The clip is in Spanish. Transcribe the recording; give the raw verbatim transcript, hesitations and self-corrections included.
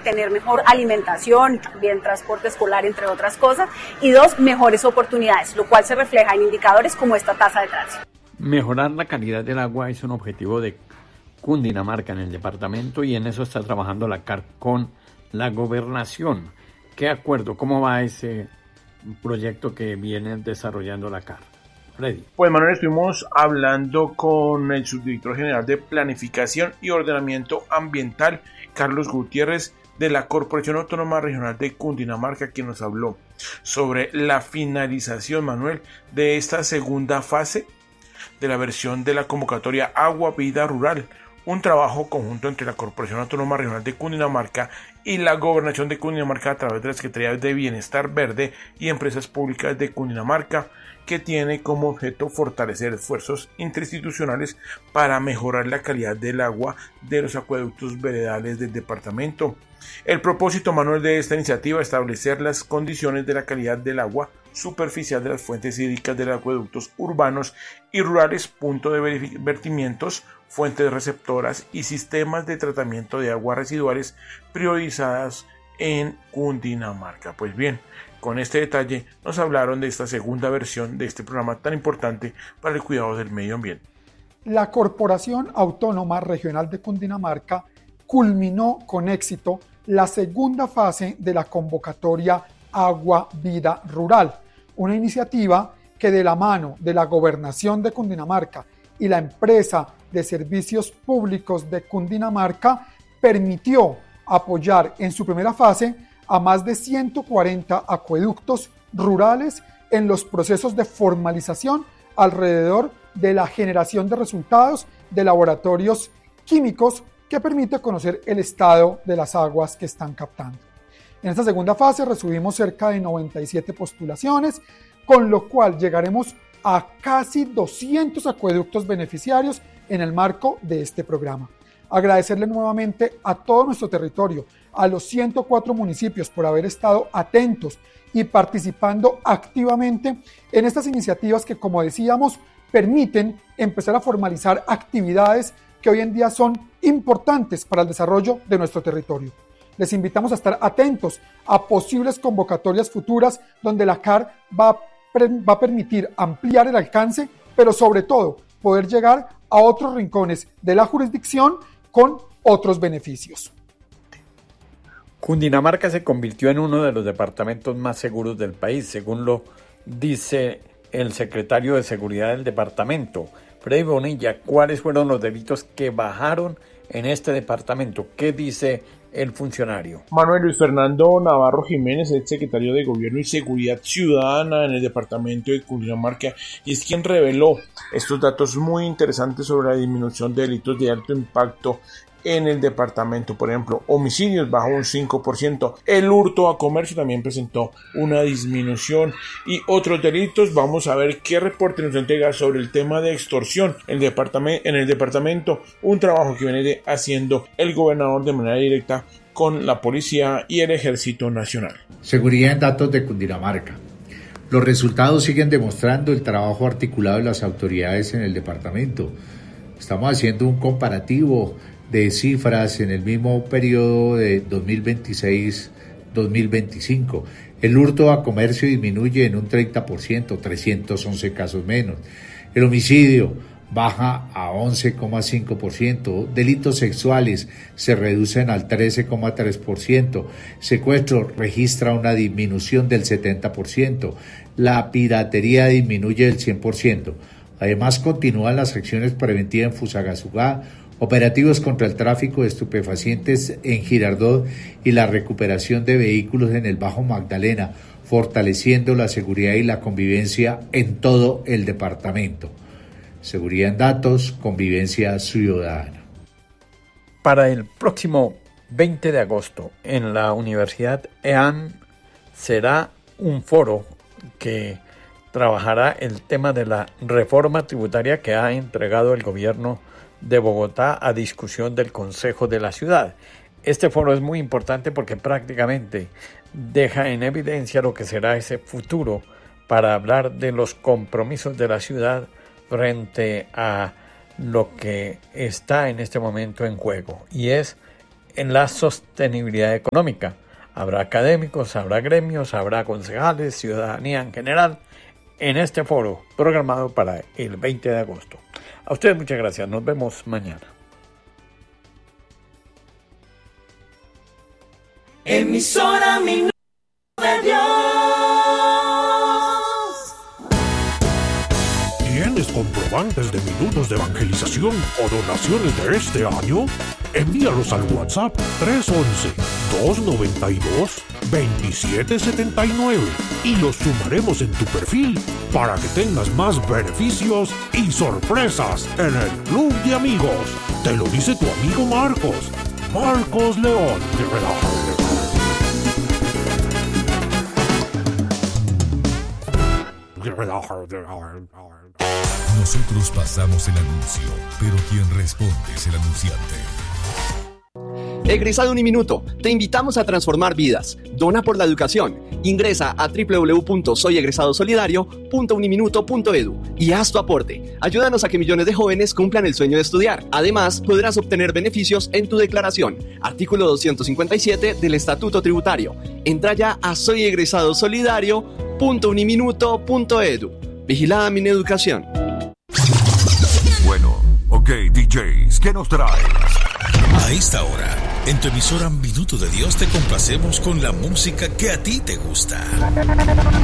tener mejor alimentación, también transporte escolar, entre otras cosas, y dos, mejores oportunidades, lo cual se refleja en indicadores como esta tasa de tránsito. Mejorar la calidad del agua es un objetivo de Cundinamarca en el departamento y en eso está trabajando la C A R con la gobernación. ¿Qué acuerdo? ¿Cómo va ese proyecto que viene desarrollando la C A R? Freddy. Pues Manuel, estuvimos hablando con el subdirector general de Planificación y Ordenamiento Ambiental, Carlos Gutiérrez, de la Corporación Autónoma Regional de Cundinamarca, quien nos habló sobre la finalización, Manuel, de esta segunda fase de la versión de la convocatoria Agua Vida Rural, un trabajo conjunto entre la Corporación Autónoma Regional de Cundinamarca y la Gobernación de Cundinamarca a través de la Secretaría de Bienestar Verde y Empresas Públicas de Cundinamarca, que tiene como objeto fortalecer esfuerzos interinstitucionales para mejorar la calidad del agua de los acueductos veredales del departamento. El propósito, Manuel, de esta iniciativa es establecer las condiciones de la calidad del agua superficial de las fuentes hídricas de los acueductos urbanos y rurales, punto de vertimientos, fuentes receptoras y sistemas de tratamiento de aguas residuales priorizadas en Cundinamarca. Pues bien, con este detalle nos hablaron de esta segunda versión de este programa tan importante para el cuidado del medio ambiente. La Corporación Autónoma Regional de Cundinamarca culminó con éxito la segunda fase de la convocatoria Agua Vida Rural, una iniciativa que de la mano de la Gobernación de Cundinamarca y la empresa de servicios públicos de Cundinamarca permitió apoyar en su primera fase a más de ciento cuarenta acueductos rurales en los procesos de formalización alrededor de la generación de resultados de laboratorios químicos que permite conocer el estado de las aguas que están captando. En esta segunda fase recibimos cerca de noventa y siete postulaciones, con lo cual llegaremos a casi doscientos acueductos beneficiarios en el marco de este programa. Agradecerle nuevamente a todo nuestro territorio, a los ciento cuatro municipios por haber estado atentos y participando activamente en estas iniciativas que, como decíamos, permiten empezar a formalizar actividades que hoy en día son importantes para el desarrollo de nuestro territorio. Les invitamos a estar atentos a posibles convocatorias futuras donde la C A R va a, va a permitir ampliar el alcance, pero sobre todo poder llegar a otros rincones de la jurisdicción con otros beneficios. Cundinamarca se convirtió en uno de los departamentos más seguros del país, según lo dice el secretario de Seguridad del departamento. Freddy Bonilla, ¿cuáles fueron los delitos que bajaron en este departamento? ¿Qué dice el funcionario? Manuel Luis Fernando Navarro Jiménez, el secretario de Gobierno y Seguridad Ciudadana en el departamento de Cundinamarca, y es quien reveló estos datos muy interesantes sobre la disminución de delitos de alto impacto en el departamento. Por ejemplo, homicidios bajó un cinco por ciento, el hurto a comercio también presentó una disminución, y otros delitos. Vamos a ver qué reporte nos entrega sobre el tema de extorsión en el departamento, en el departamento un trabajo que viene haciendo el gobernador de manera directa con la policía y el Ejército Nacional. Seguridad en datos de Cundinamarca. Los resultados siguen demostrando el trabajo articulado de las autoridades en el departamento. Estamos haciendo un comparativo de cifras en el mismo periodo de dos mil veintiséis dos mil veinticinco. El hurto a comercio disminuye en un treinta por ciento, trescientos once casos menos. El homicidio baja a once coma cinco por ciento. Delitos sexuales se reducen al trece coma tres por ciento. Secuestro registra una disminución del setenta por ciento. La piratería disminuye del cien por ciento. Además, continúan las acciones preventivas en Fusagasugá, operativos contra el tráfico de estupefacientes en Girardot y la recuperación de vehículos en el Bajo Magdalena, fortaleciendo la seguridad y la convivencia en todo el departamento. Seguridad en datos, convivencia ciudadana. Para el próximo veinte de agosto en la Universidad E A N será un foro que trabajará el tema de la reforma tributaria que ha entregado el gobierno de Bogotá a discusión del Consejo de la Ciudad. Este foro es muy importante porque prácticamente deja en evidencia lo que será ese futuro para hablar de los compromisos de la ciudad frente a lo que está en este momento en juego, y es en la sostenibilidad económica. Habrá académicos, habrá gremios, habrá concejales, ciudadanía en general en este foro programado para el veinte de agosto. A ustedes muchas gracias, nos vemos mañana. Emisora Minuto de Dios. ¿Tienes comprobantes de minutos de evangelización o donaciones de este año? Envíalos al WhatsApp tres once, dos noventa y dos, veintisiete setenta y nueve y los sumaremos en tu perfil para que tengas más beneficios y sorpresas en el Club de Amigos. Te lo dice tu amigo Marcos. Marcos León. Nosotros pasamos el anuncio, pero quien responde es el anunciante. Egresado Uniminuto, te invitamos a transformar vidas. Dona por la educación. Ingresa a doble u doble u doble u punto soy egresado solidario punto uniminuto punto edu y haz tu aporte. Ayúdanos a que millones de jóvenes cumplan el sueño de estudiar. Además, podrás obtener beneficios en tu declaración. Artículo doscientos cincuenta y siete del Estatuto Tributario. Entra ya a soy egresado solidario punto uniminuto punto edu. Vigilada Mineducación. Bueno, ok, D Js, ¿qué nos traes? A esta hora, en tu emisora Minuto de Dios te complacemos con la música que a ti te gusta.